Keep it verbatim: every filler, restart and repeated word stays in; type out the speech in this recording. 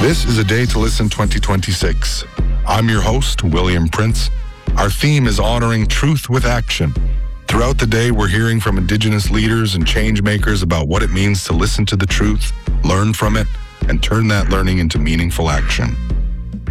This is A Day to Listen twenty twenty-six. I'm your host, William Prince. Our theme is honoring truth with action. Throughout the day, we're hearing from Indigenous leaders and change makers about what it means to listen to the truth, learn from it, and turn that learning into meaningful action.